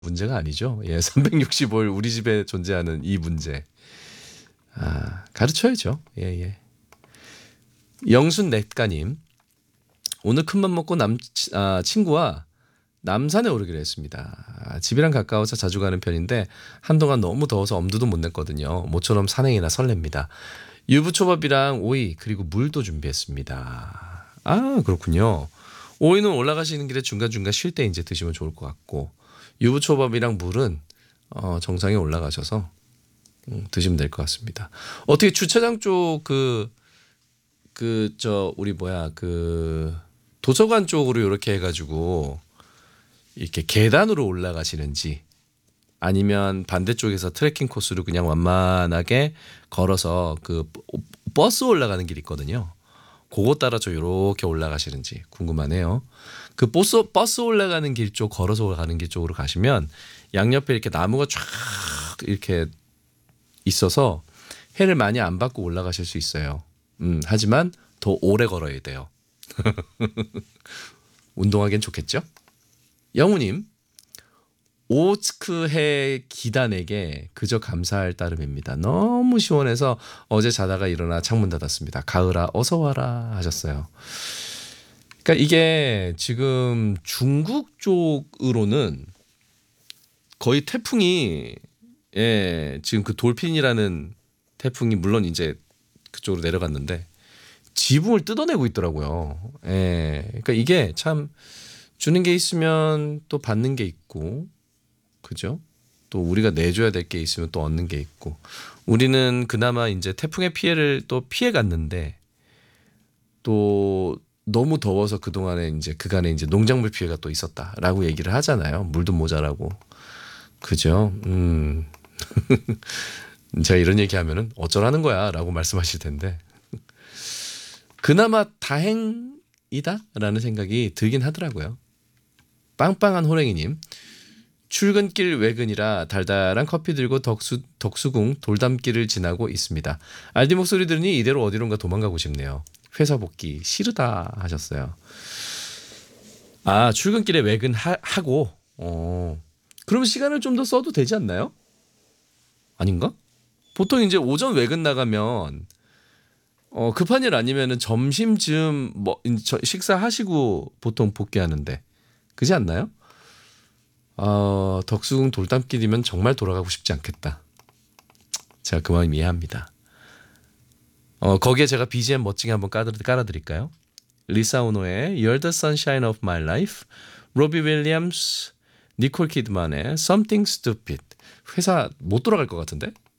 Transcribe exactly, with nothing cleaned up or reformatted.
문제가 아니죠. 예, 삼백육십오 일 우리 집에 존재하는 이 문제. 아, 가르쳐야죠. 예, 예. 영순 넷가님, 오늘 큰맘 먹고 남 아, 친구와 남산에 오르기로 했습니다. 아, 집이랑 가까워서 자주 가는 편인데 한동안 너무 더워서 엄두도 못 냈거든요. 모처럼 산행이나 설렙니다. 유부초밥이랑 오이 그리고 물도 준비했습니다. 아, 그렇군요. 오이는 올라가시는 길에 중간중간 쉴 때 이제 드시면 좋을 것 같고, 유부초밥이랑 물은 어, 정상에 올라가셔서 음, 드시면 될 것 같습니다. 어떻게 주차장 쪽 그 그 저 우리 뭐야 그 도서관 쪽으로 이렇게 해가지고 이렇게 계단으로 올라가시는지, 아니면 반대쪽에서 트레킹 코스로 그냥 완만하게 걸어서 그 버스 올라가는 길 있거든요. 그거 따라 저 이렇게 올라가시는지 궁금하네요. 그 버스 버스 올라가는 길 쪽, 걸어서 가는 길 쪽으로 가시면 양옆에 이렇게 나무가 쫙 이렇게 있어서 해를 많이 안 받고 올라가실 수 있어요. 음, 하지만 더 오래 걸어야 돼요. 운동하기엔 좋겠죠? 영우님, 오츠크해 기단에게 그저 감사할 따름입니다. 너무 시원해서 어제 자다가 일어나 창문 닫았습니다. 가을아 어서 와라 하셨어요. 그러니까 이게 지금 중국 쪽으로는 거의 태풍이, 예, 지금 그 돌핀이라는 태풍이 물론 이제 그쪽으로 내려갔는데 지붕을 뜯어내고 있더라고요. 예, 그러니까 이게 참 주는 게 있으면 또 받는 게 있고, 그죠? 또 우리가 내줘야 될 게 있으면 또 얻는 게 있고, 우리는 그나마 이제 태풍의 피해를 또 피해 갔는데, 또 너무 더워서 그 동안에 이제 그간에 이제 농작물 피해가 또 있었다라고 얘기를 하잖아요. 물도 모자라고, 그죠? 음, 제가 이런 얘기하면은 어쩌라는 거야라고 말씀하실 텐데, 그나마 다행이다라는 생각이 들긴 하더라고요. 빵빵한 호랭이님, 출근길 외근이라 달달한 커피 들고 덕수, 덕수궁 돌담길을 지나고 있습니다. 알디 목소리 들으니 이대로 어디론가 도망가고 싶네요. 회사 복귀 싫다 하셨어요. 아, 출근길에 외근하고, 어, 그럼 시간을 좀 더 써도 되지 않나요? 아닌가? 보통 이제 오전 외근 나가면 어, 급한 일 아니면은 점심쯤 뭐 저- 식사하시고 보통 복귀하는데, 그지 않나요? 어, 덕수궁 돌담길이면 정말 돌아가고 싶지 않겠다. 제가 그 마음 이해합니다. 어, 거기에 제가 비지엠 멋지게 한번 깔아, 깔아드릴까요? 리사 오노의 You're the Sunshine of My Life, 로비 윌리엄스, 니콜 키드만의 Something Stupid. 회사 못 돌아갈 것 같은데?